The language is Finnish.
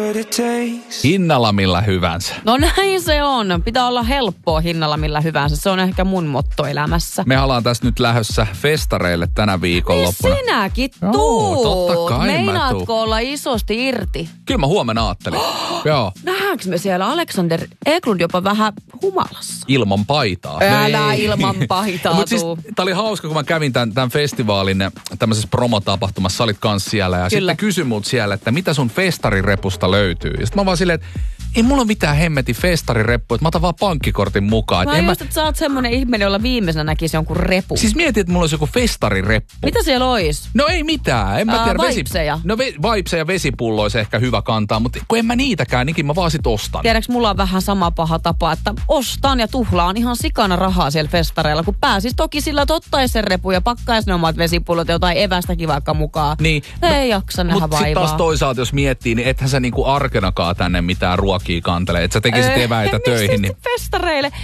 Hinnalla millä hyvänsä. No näin se on. Pitää olla helppoa hinnalla millä hyvänsä. Se on ehkä mun motto elämässä. Me ollaan tässä nyt lähdössä festareille tänä viikonloppuna. Niin sinäkin tuut. Totta kai Meinaatko olla isosti irti? Kyllä mä huomenna ajattelin. Joo. Nähdäänkö me siellä Alexander Eklund jopa vähän humalassa? Ilman paitaa. Älä ilman paitaa Mutta siis, tuu. tää oli hauska, kun mä kävin tämän festivaalin tämmöisessä promotapahtumassa. Sä olit kanssa siellä ja Kyllä. sitten kysyi mut siellä, että mitä sun festarirepusta löytyy. Ja sitten mä vaan silleen, että ei mulla ole mitään hemmetin festarireppu, että mä otan vaan pankkikortin mukaan. Mä just, että sä oot semmonen ihminen, jolla viimeisenä näkisi jonkun repu. Siis mietin, että mulla olisi joku festarireppu. Mitä siellä ois? No ei mitään, en mä tiedä. Vibeseja. No vibeseja ja vesipullo olisi ehkä hyvä kantaa, mutta kun en mä niitäkään, niin mä vaan sit ostan. Tiedäks, mulla on vähän sama paha tapa, että ostan ja tuhlaan ihan sikana rahaa siellä festareilla, kun pääsis toki sillä, että ottais sen repu ja pakkais ne omat vesipullot ja jotain evästäkin vaikka mukaan. Niin. Ei jaksa nähdä Mutta vaivaa. sitten taas toisaalta, jos miettii, niin ethän sä niinku arkenakaan tänne mitään ruokia kantele. Että sä tekisit eväitä töihin. Niin festareille.